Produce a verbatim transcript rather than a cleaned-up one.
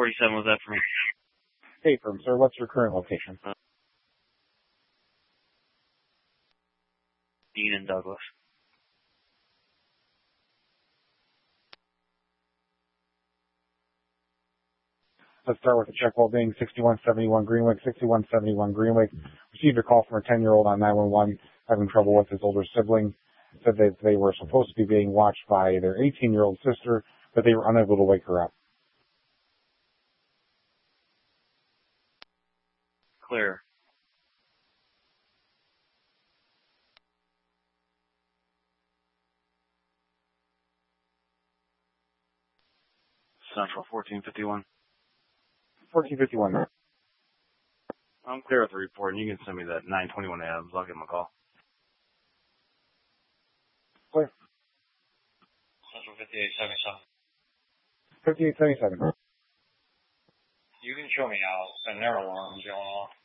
forty-seven was that for me? Hey, firm, sir, what's your current location? Uh, Dean and Douglas. Let's start with the check well being sixty-one seventy-one Greenwick, sixty-one seventy-one Greenwick. Received a call from a ten-year-old on nine one one having trouble with his older sibling. Said that they were supposed to be being watched by their eighteen-year-old sister, but they were unable to wake her up. Clear. Central fourteen fifty-one. fourteen fifty-one. I'm clear with the report, and you can send me that nine twenty-one Adams. I'll give him a call. Clear. Central fifty-eight seventy-seven. fifty-eight seventy-seven. You can show me out a narrow alarm going off.